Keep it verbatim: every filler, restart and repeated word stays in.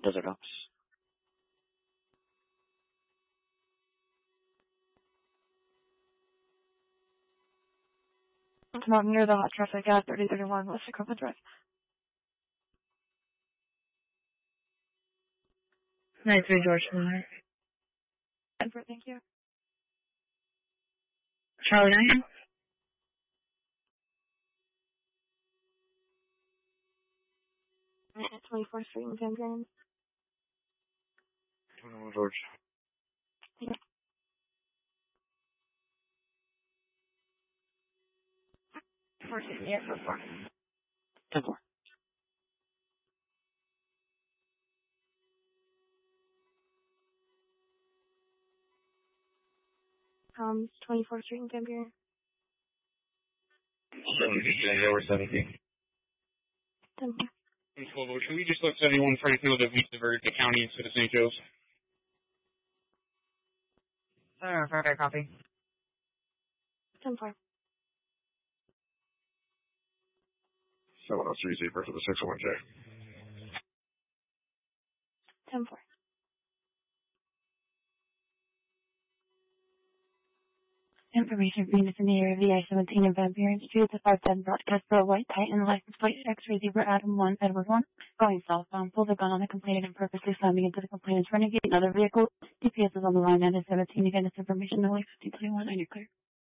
Desert Ops. It's not near the hot traffic at thirty thirty-one West Dakota Drive. nine three George Miller. Edward, thank you. Charlie nine. At twenty-fourth Street in Van Buren. twenty-one George. Yeah. fourteen, yeah, for four. ten four. Um, twenty-fourth Street in Van Buren. Over seventeen. ten four. Can we just let seventy-one try to field that we divert the county instead of Saint Joe's? Uh, Friday copy. ten four. seven oh three Zebra for the six oh one J. ten four. Information Venus in the area of the I seventeen in Van Buren Street, the five ten broadcast for a white Titan, license plate X-ray Zebra Adam one, Edward one, going southbound, pulled the gun on the complainant and purposely slamming into the complainant's renegade and other vehicle. D P S is on the line, and is seventeen. Again, this information, only fifteen twenty-one, and you're clear.